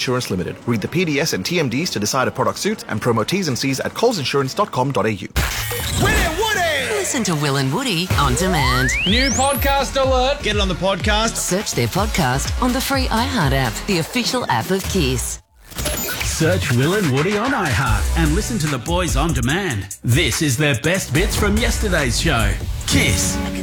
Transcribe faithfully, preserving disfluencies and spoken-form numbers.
Insurance Limited. Read the P D S and T M Ds to decide if product suits and promo T's and C's at coles insurance dot com dot a u. Listen to Will and Woody on demand. New podcast alert. Get it on the podcast. Search their podcast on the free iHeart app, the official app of Kiss. Search Will and Woody on iHeart and listen to the boys on demand. This is their best bits from yesterday's show. Kiss.